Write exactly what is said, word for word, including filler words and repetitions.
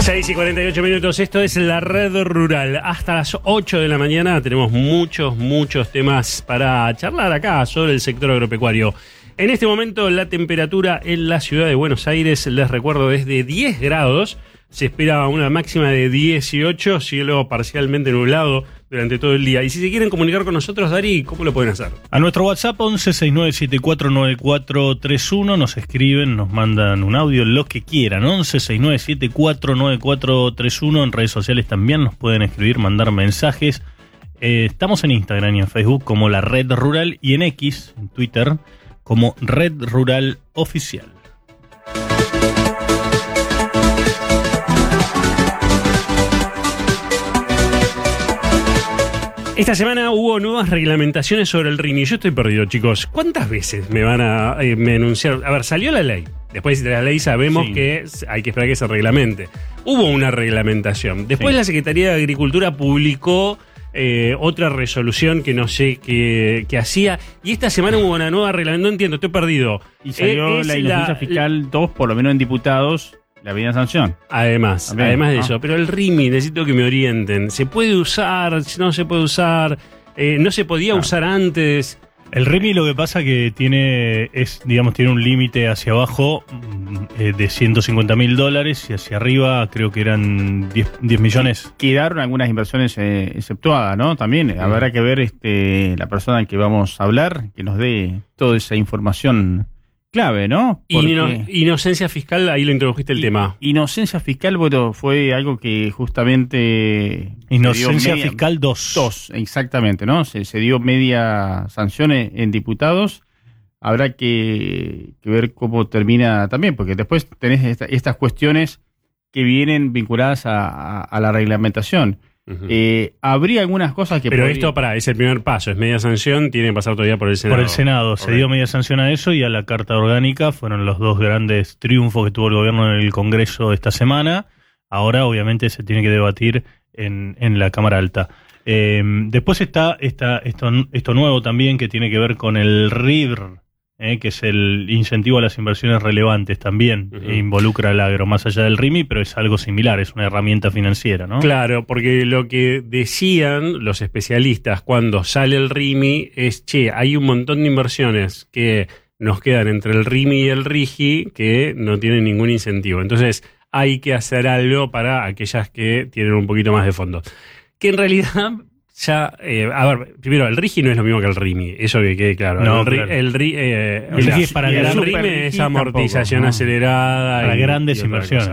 seis y cuarenta y ocho minutos, esto es la Red Rural. Hasta las ocho de la mañana tenemos muchos, muchos temas para charlar acá sobre el sector agropecuario. En este momento la temperatura en la ciudad de Buenos Aires, les recuerdo, es de diez grados. Se espera una máxima de dieciocho, cielo parcialmente nublado durante todo el día. Y si se quieren comunicar con nosotros, Dari, ¿cómo lo pueden hacer? A nuestro WhatsApp once sesenta y nueve setenta y cuatro noventa y cuatro treinta y uno nos escriben, nos mandan un audio, lo que quieran. once sesenta y nueve setenta y cuatro noventa y cuatro treinta y uno. En redes sociales también nos pueden escribir, mandar mensajes. Eh, estamos en Instagram y en Facebook como La Red Rural y en X, en Twitter, como Red Rural Oficial. Esta semana hubo nuevas reglamentaciones sobre el R I M I. Yo estoy perdido, chicos. ¿Cuántas veces me van a eh, me anunciar? A ver, salió la ley. Después de la ley sabemos sí. que hay que esperar que se reglamente. Hubo una reglamentación. Después sí. la Secretaría de Agricultura publicó eh, otra resolución que no sé qué, qué hacía. Y esta semana hubo una nueva reglamentación. No entiendo, estoy perdido. Y salió eh, la inocencia fiscal dos, por lo menos en diputados. La vida sanción. Además, También, además de ¿no? eso. Pero el R I M I, necesito que me orienten. ¿Se puede usar? ¿No se puede usar? Eh, ¿No se podía no. usar antes? El R I M I lo que pasa que tiene, es, digamos, tiene un límite hacia abajo eh, de ciento cincuenta mil dólares y hacia arriba creo que eran diez millones. Quedaron algunas inversiones eh, exceptuadas, ¿no? También mm. habrá que ver este la persona que vamos a hablar, que nos dé toda esa información clave, ¿no? Porque Ino, inocencia fiscal, ahí lo introdujiste el y, tema. Inocencia fiscal, bueno, fue algo que justamente... Inocencia media, fiscal dos. Dos, exactamente, ¿no? Se, se dio media sanción en diputados. Habrá que, que ver cómo termina también, porque después tenés esta, estas cuestiones que vienen vinculadas a, a, a la reglamentación. Uh-huh. Eh, habría algunas cosas que... Pero podría... esto, para es el primer paso, es media sanción, tiene que pasar todavía por el Senado. Por el Senado, okay. Se dio media sanción a eso y a la Carta Orgánica, fueron los dos grandes triunfos que tuvo el gobierno en el Congreso esta semana. Ahora obviamente se tiene que debatir en, en la Cámara Alta. Eh, después está esta, esto, esto nuevo también que tiene que ver con el R I R, Eh, que es el incentivo a las inversiones relevantes también, uh-huh. e involucra al agro más allá del R I M I, pero es algo similar, es una herramienta financiera, ¿no? Claro, porque lo que decían los especialistas cuando sale el R I M I es, che, hay un montón de inversiones que nos quedan entre el R I M I y el R I G I que no tienen ningún incentivo. Entonces hay que hacer algo para aquellas que tienen un poquito más de fondo. Que en realidad... Ya, eh, a ver, primero, el R I G I no es lo mismo que el R I M I, eso que quede claro. No, el, claro. el, eh, el R I G I es para el el R I M I es amortización tampoco, ¿no? acelerada. Para y, grandes y inversiones.